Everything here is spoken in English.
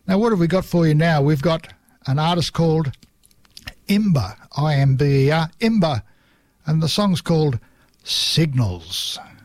Now, what have we got for you now? We've got an artist called Imber, I-M-B-E-R, Imber, and the song's called Signals.